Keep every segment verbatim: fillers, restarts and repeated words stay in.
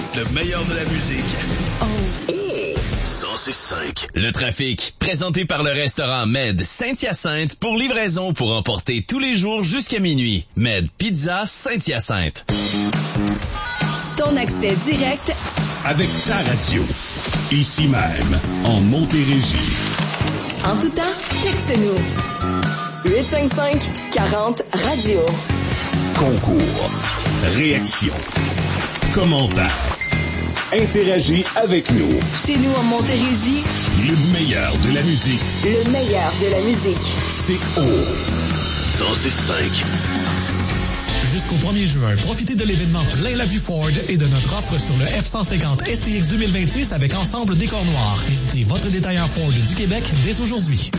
Le meilleur de la musique. Oh. cent six cinq. Le trafic, présenté par le restaurant Med Saint-Hyacinthe pour livraison pour emporter tous les jours jusqu'à minuit. Med Pizza Saint-Hyacinthe. Ton accès direct avec ta radio. Ici même, en Montérégie. En tout temps, texte-nous. huit cinq cinq quarante radio. Concours, réaction, commentaires. Interagis avec nous. Chez nous en Montérégie, le meilleur de la musique. Le meilleur de la musique. C'est au cent six cinq. Jusqu'au premier juin, profitez de l'événement Plein la vue Ford et de notre offre sur le F cent cinquante S T X deux mille vingt-six avec ensemble décor noir. Visitez votre détaillant Ford du Québec dès aujourd'hui.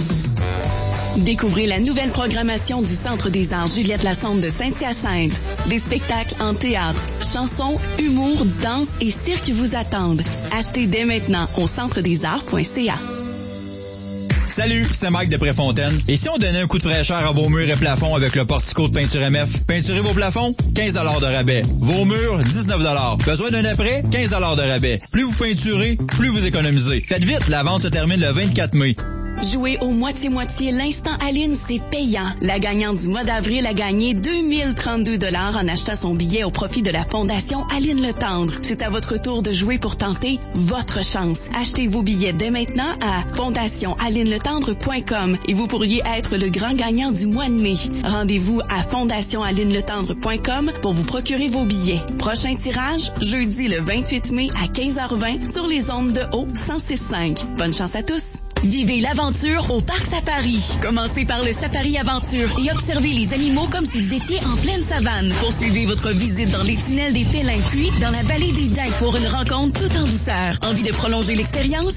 Découvrez la nouvelle programmation du Centre des arts Juliette Lassonde de Saint-Hyacinthe. Des spectacles en théâtre, chansons, humour, danse et cirque vous attendent. Achetez dès maintenant au centre des arts point c a. Salut, c'est Mike de Préfontaine. Et si on donnait un coup de fraîcheur à vos murs et plafonds avec le Portico de Peinture M F? Peinturez vos plafonds? quinze dollars de rabais. Vos murs? dix-neuf dollars. Besoin d'un après? quinze dollars de rabais. Plus vous peinturez, plus vous économisez. Faites vite, la vente se termine le vingt-quatre mai. Jouer au moitié-moitié l'instant Aline, c'est payant. La gagnante du mois d'avril a gagné deux mille trente-deux dollars en achetant son billet au profit de la Fondation Aline Le Tendre. C'est à votre tour de jouer pour tenter votre chance. Achetez vos billets dès maintenant à fondation aline le tendre point com et vous pourriez être le grand gagnant du mois de mai. Rendez-vous à fondation aline le tendre point com pour vous procurer vos billets. Prochain tirage, jeudi le vingt-huit mai à quinze heures vingt sur les ondes de Haut cent six cinq. Bonne chance à tous! Vivez l'aventure au Parc Safari. Commencez par le Safari Aventure et observez les animaux comme si vous étiez en pleine savane. Poursuivez votre visite dans les tunnels des félins puis dans la vallée des Daims pour une rencontre tout en douceur. Envie de prolonger l'expérience?